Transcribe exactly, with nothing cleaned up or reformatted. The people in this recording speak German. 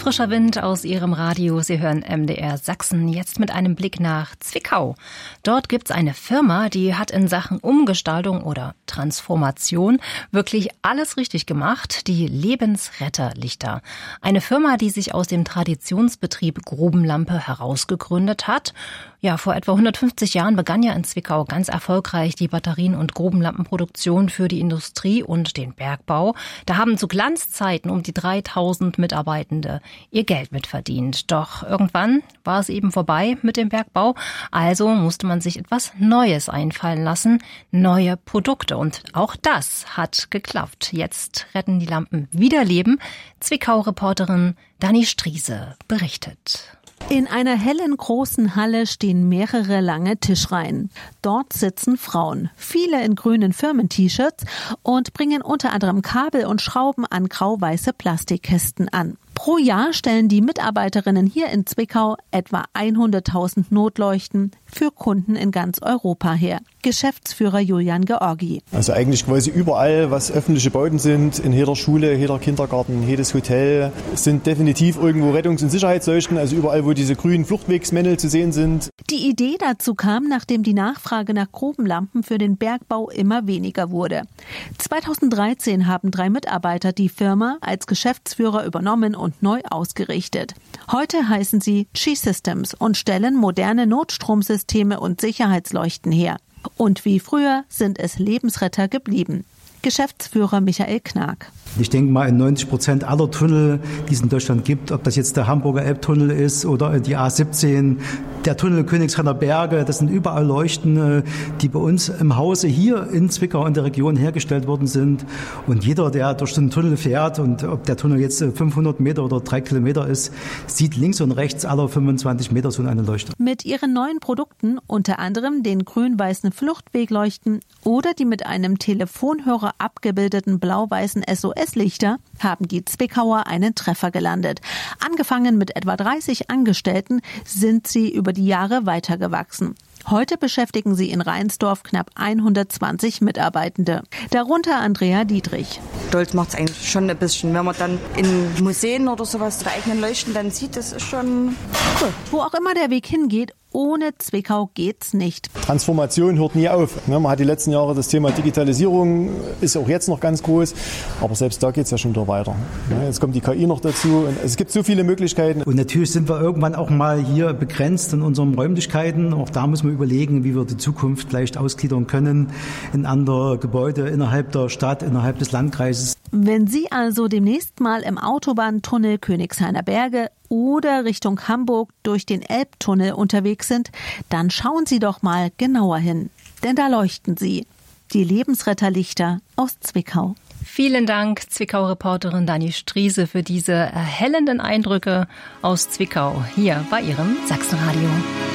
Frischer Wind aus Ihrem Radio. Sie hören M D R Sachsen, jetzt mit einem Blick nach Zwickau. Dort gibt's eine Firma, die hat in Sachen Umgestaltung oder Transformation wirklich alles richtig gemacht, die Lebensretterlichter. Eine Firma, die sich aus dem Traditionsbetrieb Grubenlampe herausgegründet hat. Ja, vor etwa hundertfünfzig Jahren begann ja in Zwickau ganz erfolgreich die Batterien- und Grubenlampenproduktion für die Industrie und den Bergbau. Da haben zu Glanzzeiten um die dreitausend Mitarbeitende ihr Geld mitverdient. Doch irgendwann war es eben vorbei mit dem Bergbau. Also musste man sich etwas Neues einfallen lassen, neue Produkte. Und auch das hat geklappt. Jetzt retten die Lampen wieder Leben. Zwickau-Reporterin Dani Striese berichtet. In einer hellen großen Halle stehen mehrere lange Tischreihen. Dort sitzen Frauen, viele in grünen Firmen-T-Shirts und bringen unter anderem Kabel und Schrauben an grau-weiße Plastikkästen an. Pro Jahr stellen die Mitarbeiterinnen hier in Zwickau etwa hunderttausend Notleuchten für Kunden in ganz Europa her. Geschäftsführer Julian Georgi. Also eigentlich quasi überall, was öffentliche Bauten sind, in jeder Schule, jeder Kindergarten, jedes Hotel, sind definitiv irgendwo Rettungs- und Sicherheitsleuchten, also überall, wo diese grünen Fluchtwegsmännel zu sehen sind. Die Idee dazu kam, nachdem die Nachfrage nach Grubenlampen für den Bergbau immer weniger wurde. zweitausenddreizehn haben drei Mitarbeiter die Firma als Geschäftsführer übernommen und neu ausgerichtet. Heute heißen sie G-Systems und stellen moderne Notstromsysteme und Sicherheitsleuchten her. Und wie früher sind es Lebensretter geblieben. Geschäftsführer Michael Knag. Ich denke mal, in neunzig Prozent aller Tunnel, die es in Deutschland gibt, ob das jetzt der Hamburger Elbtunnel ist oder die A siebzehn, der Tunnel Königshainer Berge, das sind überall Leuchten, die bei uns im Hause hier in Zwickau in der Region hergestellt worden sind. Und jeder, der durch so einen Tunnel fährt und ob der Tunnel jetzt fünfhundert Meter oder drei Kilometer ist, sieht links und rechts aller fünfundzwanzig Meter so eine Leuchte. Mit ihren neuen Produkten, unter anderem den grün-weißen Fluchtwegleuchten oder die mit einem Telefonhörer abgebildeten blau-weißen S O S-Lichter, haben die Zwickauer einen Treffer gelandet. Angefangen mit etwa dreißig Angestellten sind sie über die Jahre weitergewachsen. Heute beschäftigen sie in Reinsdorf knapp hundertzwanzig Mitarbeitende. Darunter Andrea Dietrich. Stolz macht es eigentlich schon ein bisschen. Wenn man dann in Museen oder sowas die eigenen Leuchten dann sieht, das ist schon cool. Wo auch immer der Weg hingeht, ohne Zwickau geht's nicht. Transformation hört nie auf. Man hat die letzten Jahre das Thema Digitalisierung, ist auch jetzt noch ganz groß, aber selbst da geht's ja schon wieder weiter. Jetzt kommt die K I noch dazu und es gibt so viele Möglichkeiten. Und natürlich sind wir irgendwann auch mal hier begrenzt in unseren Räumlichkeiten. Auch da müssen wir überlegen, wie wir die Zukunft vielleicht ausgliedern können in andere Gebäude innerhalb der Stadt, innerhalb des Landkreises. Wenn Sie also demnächst mal im Autobahntunnel Königshainer Berge oder Richtung Hamburg durch den Elbtunnel unterwegs sind, dann schauen Sie doch mal genauer hin. Denn da leuchten sie, die Lebensretterlichter aus Zwickau. Vielen Dank, Zwickau-Reporterin Dani Striese, für diese erhellenden Eindrücke aus Zwickau hier bei Ihrem Sachsenradio.